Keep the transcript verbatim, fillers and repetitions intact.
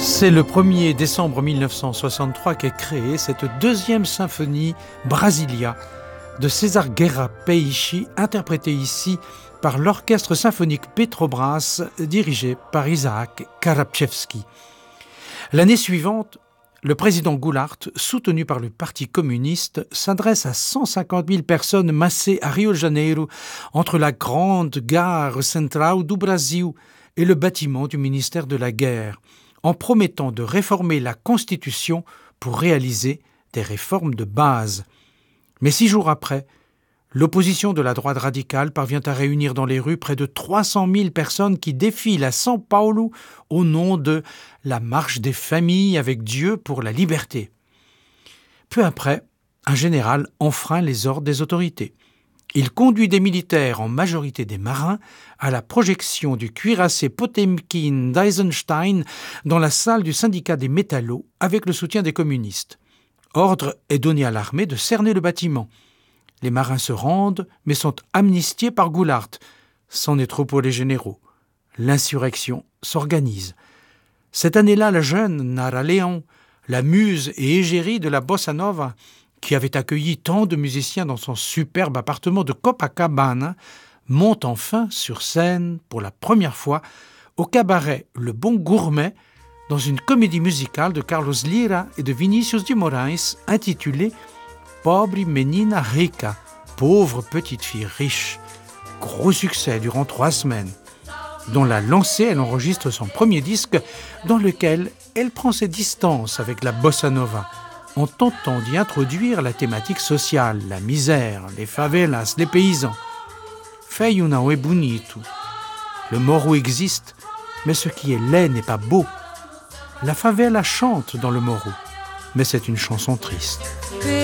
C'est le premier décembre mille neuf cent soixante-trois qu'est créée cette deuxième symphonie Brasilia de César Guerra Peixe, interprétée ici par l'orchestre symphonique Petrobras dirigé par Isaac Karabchevski. L'année suivante, le président Goulart, soutenu par le Parti communiste, s'adresse à cent cinquante mille personnes massées à Rio de Janeiro entre la grande gare centrale du Brasil et le bâtiment du ministère de la Guerre, en promettant de réformer la Constitution pour réaliser des réformes de base. Mais six jours après, l'opposition de la droite radicale parvient à réunir dans les rues près de trois cent mille personnes qui défilent à São Paulo au nom de la marche des familles avec Dieu pour la liberté. Peu après, un général enfreint les ordres des autorités. Il conduit des militaires, en majorité des marins, à la projection du cuirassé Potemkin d'Eisenstein dans la salle du syndicat des métallos avec le soutien des communistes. Ordre est donné à l'armée de cerner le bâtiment. Les marins se rendent, mais sont amnistiés par Goulart. C'en est trop pour les généraux. L'insurrection s'organise. Cette année-là, la jeune Nara Leão, la muse et égérie de la bossa nova, qui avait accueilli tant de musiciens dans son superbe appartement de Copacabana, monte enfin sur scène pour la première fois au cabaret Le Bon Gourmet dans une comédie musicale de Carlos Lyra et de Vinícius de Moraes intitulée Pobre Menina Rica, pauvre petite fille riche. Gros succès durant trois semaines. Dont la lancée, elle enregistre son premier disque dans lequel elle prend ses distances avec la bossa nova, en tentant d'y introduire la thématique sociale, la misère, les favelas, les paysans. Feio não é bonito. Le moro existe, mais ce qui est laid n'est pas beau. La favela chante dans le moro, mais c'est une chanson triste.